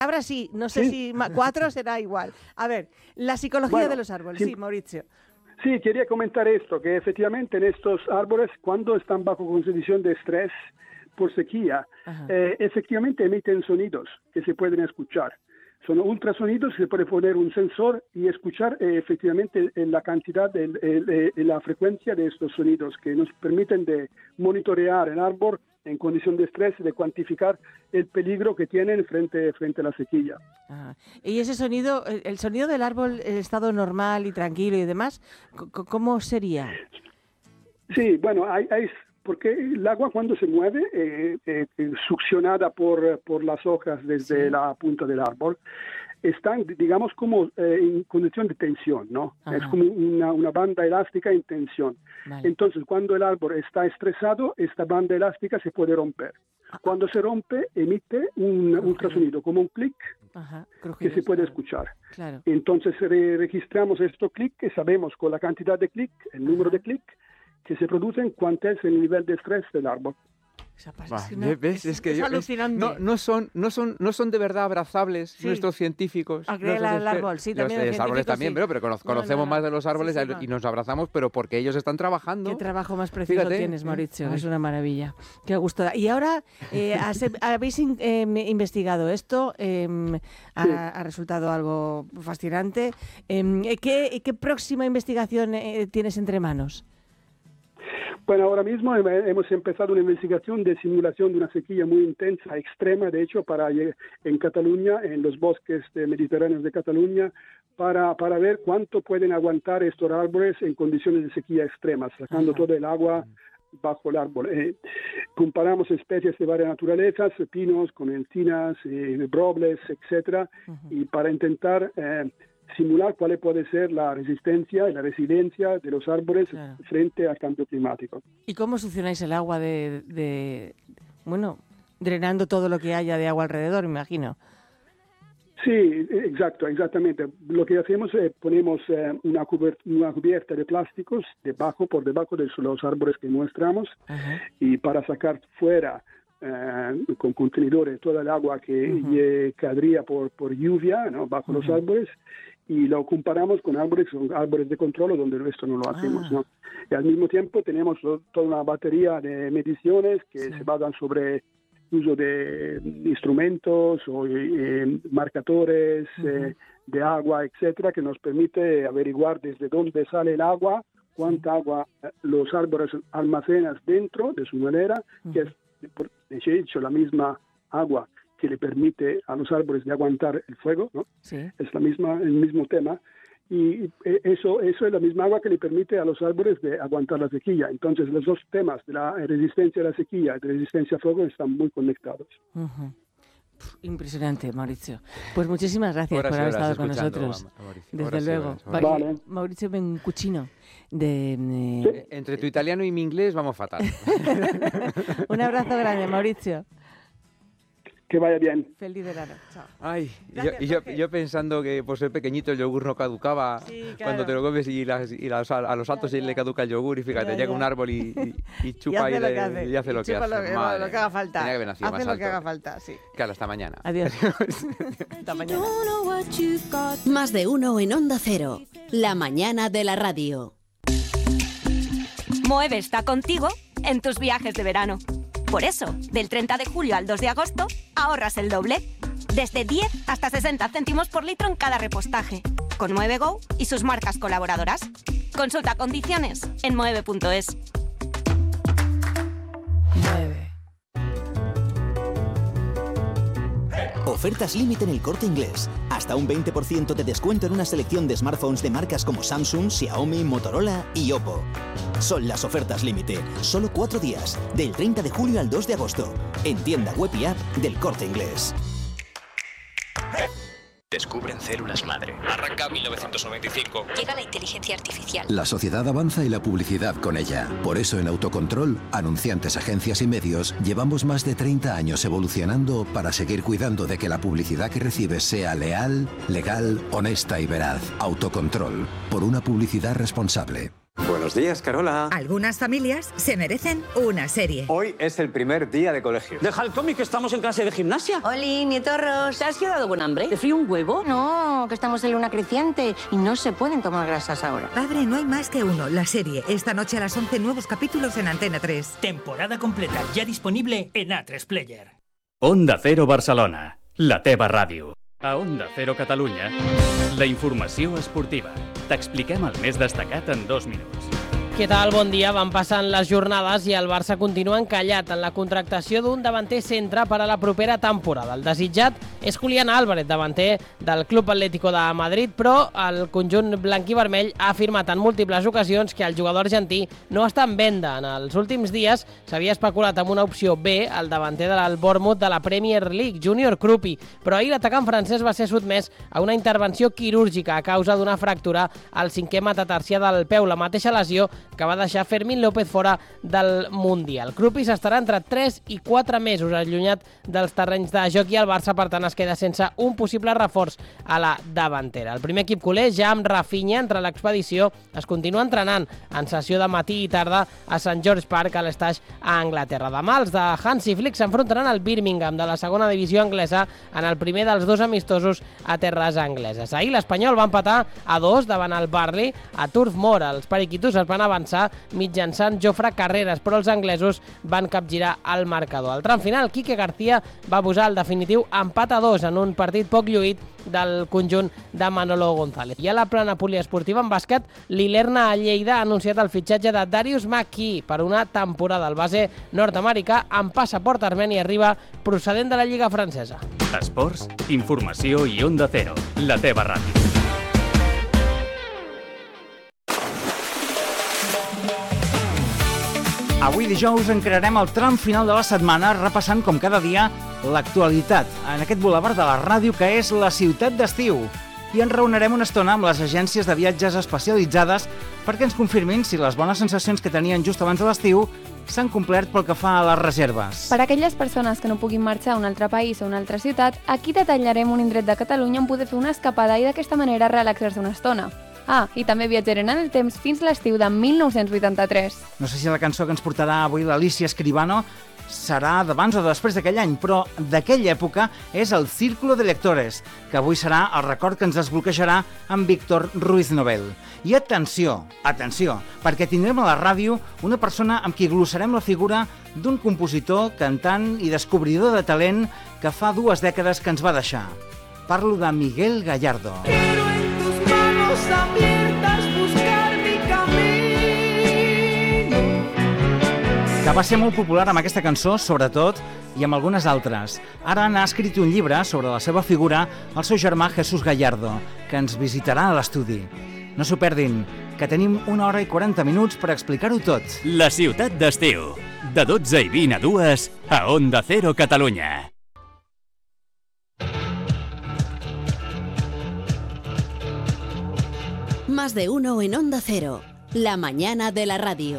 Ahora sí, no sé si 4 será igual. A ver, la psicología de los árboles. Sí, Mauricio. Sí, quería comentar esto, que efectivamente en estos árboles, cuando están bajo condición de estrés por sequía, efectivamente emiten sonidos que se pueden escuchar. Son ultrasonidos, se puede poner un sensor y escuchar efectivamente la cantidad, la frecuencia de estos sonidos que nos permiten de monitorear el árbol en condición de estrés, de cuantificar el peligro que tienen frente a la sequía. Y ese sonido, el sonido del árbol en estado normal y tranquilo y demás, ¿cómo sería? Sí, bueno, porque el agua cuando se mueve, succionada por las hojas desde la punta del árbol, están, digamos, como en condición de tensión, ¿no? Es como una banda elástica en tensión. Vale. Entonces, cuando el árbol está estresado, esta banda elástica se puede romper. Cuando se rompe, emite un ultrasonido, como un clic, que se puede escuchar. Claro. Entonces, registramos estos clics, que sabemos con la cantidad de clic, el número de clic, que se producen cuánto es el nivel de estrés del árbol. ¿Ves? Es que alucinante. No son de verdad abrazables nuestros científicos. El árbol, sí, también los árboles también, sí. pero conocemos más de los árboles y nos abrazamos, pero porque ellos están trabajando. Qué trabajo más preciso tienes, Mauricio, es una maravilla. Qué gusto da. Y ahora habéis investigado esto, ha resultado algo fascinante. ¿Qué próxima investigación tienes entre manos? Bueno, ahora mismo hemos empezado una investigación de simulación de una sequía muy intensa, extrema, de hecho, en Cataluña, en los bosques mediterráneos de Cataluña, para ver cuánto pueden aguantar estos árboles en condiciones de sequía extremas, sacando todo el agua bajo el árbol. Comparamos especies de varias naturalezas, pinos con encinas, robles, etcétera, y para intentar simular cuál puede ser la resistencia y la resiliencia de los árboles frente al cambio climático. ¿Y cómo succionáis el agua drenando todo lo que haya de agua alrededor, me imagino? Sí, exactamente. Lo que hacemos es ponemos una cubierta de plásticos por debajo de los árboles que muestramos, y para sacar fuera con contenedores toda el agua que caería por lluvia, ¿no?, bajo los árboles, y lo comparamos con árboles de control donde esto no lo hacemos, ¿no? Y al mismo tiempo tenemos toda una batería de mediciones que se basan sobre el uso de instrumentos o marcadores de agua, etcétera, que nos permite averiguar desde dónde sale el agua, cuánta agua los árboles almacenan dentro de su manera, que es, de hecho, la misma agua que le permite a los árboles de aguantar el fuego, ¿no? Sí. Es el mismo tema, y eso es la misma agua que le permite a los árboles de aguantar la sequía. Entonces, los dos temas de la resistencia a la sequía y de resistencia al fuego están muy conectados. Impresionante, Mauricio. Pues muchísimas gracias por haber estado con nosotros. Desde luego. Vale. Mauricio Bencucino. Entre tu italiano y mi inglés vamos fatal. Un abrazo grande, Mauricio. Que vaya bien. Feliz verano. Chao. Ay, yo pensando que por ser pequeñito el yogur no caducaba, cuando te lo comes a los altos le caduca el yogur, y fíjate, llega un árbol y chupa y hace lo que hace. Lo que haga falta. Tenía que haber nacido más hace lo alto. que haga falta, sí. Claro, hasta mañana. Adiós. Hasta mañana. Más de uno en Onda Cero. La mañana de la radio. Moeve está contigo en tus viajes de verano. Por eso, del 30 de julio al 2 de agosto, ahorras el doble. Desde 10 hasta 60 céntimos por litro en cada repostaje. Con Moeve Go y sus marcas colaboradoras. Consulta condiciones en moeve.es. Ofertas límite en El Corte Inglés. Hasta un 20% de descuento en una selección de smartphones de marcas como Samsung, Xiaomi, Motorola y Oppo. Son las ofertas límite. Solo 4 días. Del 30 de julio al 2 de agosto. En tienda web y app del Corte Inglés. Descubren células madre. Arranca 1995. Llega la inteligencia artificial. La sociedad avanza y la publicidad con ella. Por eso en Autocontrol, anunciantes, agencias y medios, llevamos más de 30 años evolucionando para seguir cuidando de que la publicidad que recibes sea leal, legal, honesta y veraz. Autocontrol. Por una publicidad responsable. Buenos días, Carola. Algunas familias se merecen una serie. Hoy es el primer día de colegio. Deja el cómic, que estamos en clase de gimnasia. Oli, nietorros. ¿Te has quedado con hambre? ¿Te frío un huevo? No, que estamos en luna creciente y no se pueden tomar grasas ahora. Padre, no hay más que uno. La serie. Esta noche a las 11, nuevos capítulos en Antena 3. Temporada completa, ya disponible en A3 Player. Onda Cero Barcelona, la teva ràdio. A Onda Cero Catalunya, la informació esportiva. T'expliquem el més destacat en 2 minuts. Què tal? Bon dia. Van passant les jornades i el Barça continua encallat en la contractació d'un davanter centre per a la propera temporada. El desitjat és Julián Álvarez, davanter del Club Atlético de Madrid, però el conjunt blanc-i-vermell ha afirmat en múltiples ocasions que el jugador argentí no està en venda. En els últims dies s'havia especulat amb una opció B, el davanter del Bournemouth de la Premier League, Junior Krupi, però ahir l'atacant francès va ser sotmès a una intervenció quirúrgica a causa d'una fractura al 5è metatarsià del peu, la mateixa lesió que va deixar Fermín López fora del Mundial. Krupi estarà entre 3 i 4 mesos allunyat dels terrenys de joc i el Barça, per tant, es queda sense un possible reforç a la davantera. El primer equip culer, ja amb Rafinha entre l'expedició, es continua entrenant en sessió de matí i tarda a St. George Park, a l'Estaix, a Anglaterra. Demà els de Hansi Flick s'enfrontaran al Birmingham de la segona divisió anglesa en el primer dels 2 amistosos a terres angleses. Ahir l'Espanyol va empatar a 2 davant el Burnley a Turf Moor. Els periquitos es van avançar mitjançant Jofre Carreras, però els anglesos van capgirar el marcador. Al tram final, Quique García va posar el definitiu empat a 2 en un partit poc lluït del conjunt de Manolo González. I a la plana poliesportiva en bàsquet, l'Ilerna a Lleida ha anunciat el fitxatge de Darius McKee per una temporada. El base nord-americà amb passaport armeni arriba procedent de la Lliga francesa. Esports, informació i Onda Cero, la teva ràdio. Avui dijous encararem el tram final de la setmana repassant com cada dia l'actualitat en aquest bulevard de la ràdio que és la ciutat d'estiu. I ens reunirem una estona amb les agències de viatges especialitzades perquè ens confirmin si les bones sensacions que tenien just abans de l'estiu s'han complert pel que fa a les reserves. Per a aquelles persones que no puguin marxar a un altre país o una altra ciutat, aquí detallarem un indret de Catalunya on poder fer una escapada i d'aquesta manera relaxar-se una estona. Ah, i també viatjarem en el temps fins l'estiu de 1983. No sé si la cançó que ens portarà avui l'Alicia Escribano serà d'abans o després d'aquell any, però d'aquella època és el Círculo de Lectores, que avui serà el record que ens desbloquejarà amb Víctor Ruiz Nobel. I atenció, perquè tindrem a la ràdio una persona amb qui glossarem la figura d'un compositor, cantant i descobridor de talent que fa 2 dècades que ens va deixar. Parlo de Miguel Gallardo. Abiertas, buscar mi camino. Que va ser molt popular amb aquesta cançó, sobretot, i amb algunes altres. Ara n'ha escrit un llibre sobre la seva figura el seu germà Jesús Gallardo, que ens visitarà a l'estudi. No s'ho perdin, que tenim 1 hora i 40 minuts per explicar-ho tot. La ciutat d'estiu, de 12 i 20 a 2, a Onda Cero Catalunya. Más de uno en Onda Cero, la mañana de la radio.